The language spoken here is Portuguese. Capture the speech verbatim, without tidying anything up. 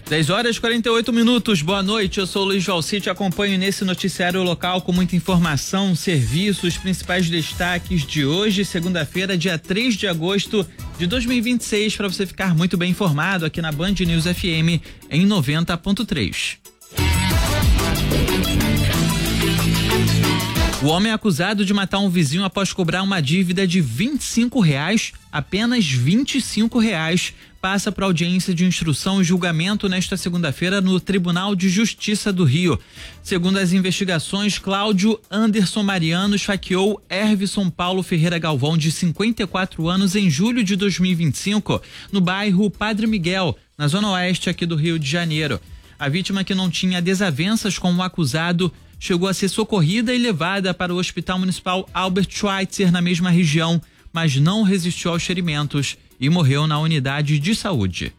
dez horas e quarenta e oito minutos, boa noite, eu sou o Luiz Valci, te acompanho nesse noticiário local com muita informação, serviços, principais destaques de hoje, segunda-feira, dia três de agosto de dois mil e vinte e seis, para você ficar muito bem informado aqui na Band News F M em noventa ponto três. O homem é acusado de matar um vizinho após cobrar uma dívida de vinte e cinco reais, apenas vinte e cinco reais, passa para audiência de instrução e julgamento nesta segunda-feira no Tribunal de Justiça do Rio. Segundo as investigações, Cláudio Anderson Mariano esfaqueou Hervison Paulo Ferreira Galvão, de cinquenta e quatro anos, em julho de dois mil e vinte e cinco, no bairro Padre Miguel, na zona oeste aqui do Rio de Janeiro. A vítima, que não tinha desavenças com o acusado, chegou a ser socorrida e levada para o Hospital Municipal Albert Schweitzer, na mesma região, mas não resistiu aos ferimentos e morreu na unidade de saúde.